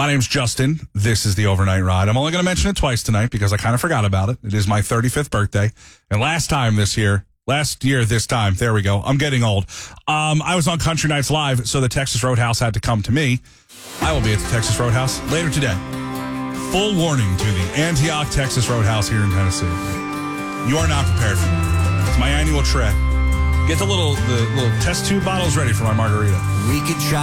My name's Justin. This is the Overnight Ride. I'm only going to mention it twice tonight because I kind of forgot about it. It is my 35th birthday. And last year, this time, there we go. I'm getting old. I was on Country Nights Live, so the Texas Roadhouse had to come to me. I will be at the Texas Roadhouse later today. Full warning to the Antioch, Texas Roadhouse here in Tennessee. You are not prepared for that. It's my annual trek. Get the little test tube bottles ready for my margarita. We could try.